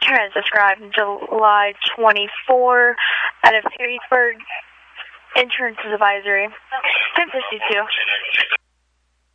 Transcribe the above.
Transcribed July 24 out of Perrysburg. Insurance advisory. 1052.